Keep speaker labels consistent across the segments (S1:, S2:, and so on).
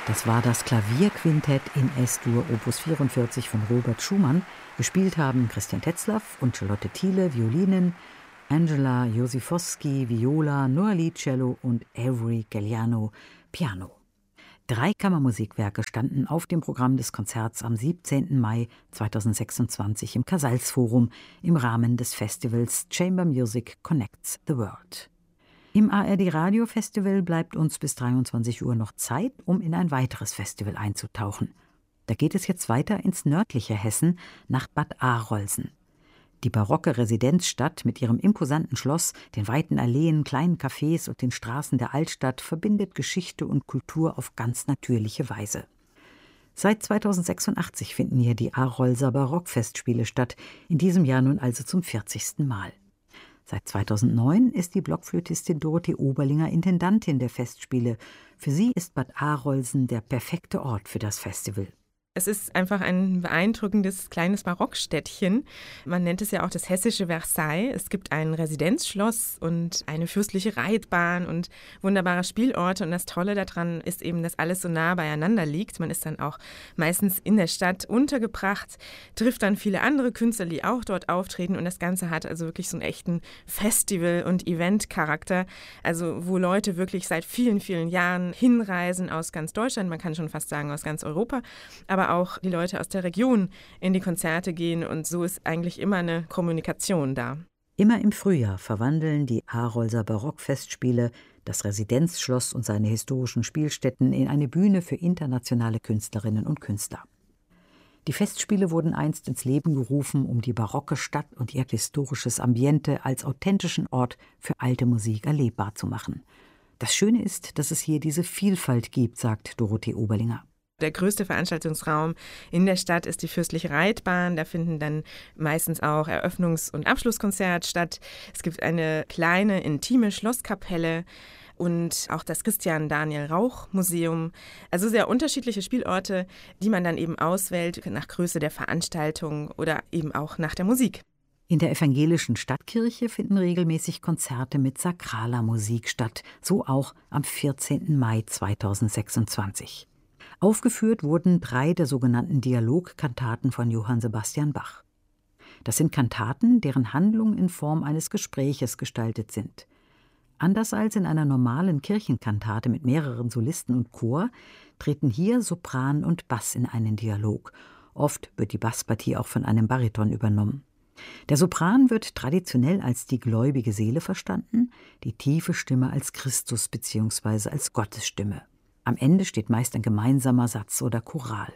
S1: Das war das Klavierquintett in S-Dur Opus 44 von Robert Schumann. Gespielt haben Christian Tetzlaff und Charlotte Thiele Violinen, Angela Josifowski Viola, Noah Cello und Avery Galliano Piano. 3 Kammermusikwerke standen auf dem Programm des Konzerts am 17. Mai 2026 im Casals-Forum im Rahmen des Festivals Chamber Music Connects the World. Im ARD-Radio-Festival bleibt uns bis 23 Uhr noch Zeit, um in ein weiteres Festival einzutauchen. Da geht es jetzt weiter ins nördliche Hessen, nach Bad Arolsen. Die barocke Residenzstadt mit ihrem imposanten Schloss, den weiten Alleen, kleinen Cafés und den Straßen der Altstadt verbindet Geschichte und Kultur auf ganz natürliche Weise. Seit 2086 finden hier die Arolser Barockfestspiele statt, in diesem Jahr nun also zum 40. Mal. Seit 2009 ist die Blockflötistin Dorothee Oberlinger Intendantin der Festspiele. Für sie ist Bad Arolsen der perfekte Ort für das Festival.
S2: Es ist einfach ein beeindruckendes kleines Barockstädtchen. Man nennt es ja auch das hessische Versailles. Es gibt ein Residenzschloss und eine fürstliche Reitbahn und wunderbare Spielorte. Und das Tolle daran ist eben, dass alles so nah beieinander liegt. Man ist dann auch meistens in der Stadt untergebracht, trifft dann viele andere Künstler, die auch dort auftreten. Und das Ganze hat also wirklich so einen echten Festival- und Event-Charakter. Also wo Leute wirklich seit vielen, vielen Jahren hinreisen aus ganz Deutschland. Man kann schon fast sagen aus ganz Europa. Aber auch die Leute aus der Region in die Konzerte gehen und so ist eigentlich immer eine Kommunikation da.
S1: Immer im Frühjahr verwandeln die Arolser Barockfestspiele das Residenzschloss und seine historischen Spielstätten in eine Bühne für internationale Künstlerinnen und Künstler. Die Festspiele wurden einst ins Leben gerufen, um die barocke Stadt und ihr historisches Ambiente als authentischen Ort für alte Musik erlebbar zu machen. Das Schöne ist, dass es hier diese Vielfalt gibt, sagt Dorothee Oberlinger.
S2: Der größte Veranstaltungsraum in der Stadt ist die fürstliche Reitbahn. Da finden dann meistens auch Eröffnungs- und Abschlusskonzerte statt. Es gibt eine kleine, intime Schlosskapelle und auch das Christian-Daniel-Rauch-Museum. Also sehr unterschiedliche Spielorte, die man dann eben auswählt nach Größe der Veranstaltung oder eben auch nach der Musik.
S1: In der evangelischen Stadtkirche finden regelmäßig Konzerte mit sakraler Musik statt, so auch am 14. Mai 2026. Aufgeführt wurden 3 der sogenannten Dialogkantaten von Johann Sebastian Bach. Das sind Kantaten, deren Handlung in Form eines Gespräches gestaltet sind. Anders als in einer normalen Kirchenkantate mit mehreren Solisten und Chor, treten hier Sopran und Bass in einen Dialog. Oft wird die Basspartie auch von einem Bariton übernommen. Der Sopran wird traditionell als die gläubige Seele verstanden, die tiefe Stimme als Christus bzw. als Gottesstimme. Am Ende steht meist ein gemeinsamer Satz oder Choral.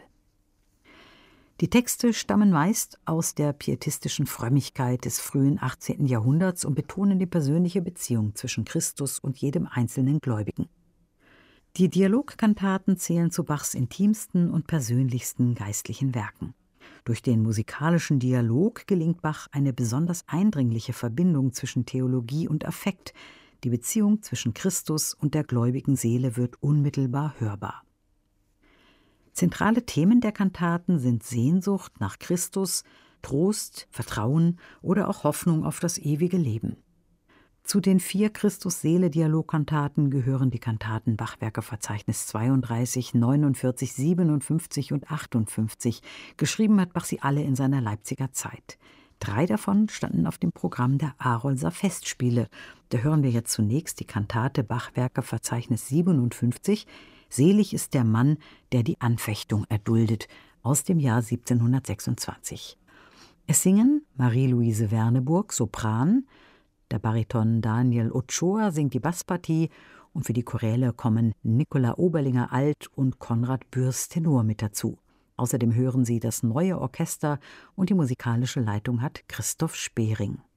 S1: Die Texte stammen meist aus der pietistischen Frömmigkeit des frühen 18. Jahrhunderts und betonen die persönliche Beziehung zwischen Christus und jedem einzelnen Gläubigen. Die Dialogkantaten zählen zu Bachs intimsten und persönlichsten geistlichen Werken. Durch den musikalischen Dialog gelingt Bach eine besonders eindringliche Verbindung zwischen Theologie und Affekt. Die Beziehung zwischen Christus und der gläubigen Seele wird unmittelbar hörbar. Zentrale Themen der Kantaten sind Sehnsucht nach Christus, Trost, Vertrauen oder auch Hoffnung auf das ewige Leben. Zu den 4 Christus-Seele-Dialogkantaten gehören die Kantaten Bachwerkeverzeichnis 32, 49, 57 und 58. Geschrieben hat Bach sie alle in seiner Leipziger Zeit. 3 davon standen auf dem Programm der Arolser Festspiele. Da hören wir jetzt zunächst die Kantate Bachwerkeverzeichnis 57, Selig ist der Mann, der die Anfechtung erduldet, aus dem Jahr 1726. Es singen Marie-Louise Werneburg, Sopran, der Bariton Daniel Ochoa singt die Basspartie und für die Choräle kommen Nicola Oberlinger Alt und Konrad Bürs Tenor mit dazu. Außerdem hören Sie das neue Orchester und die musikalische Leitung hat Christoph Spering.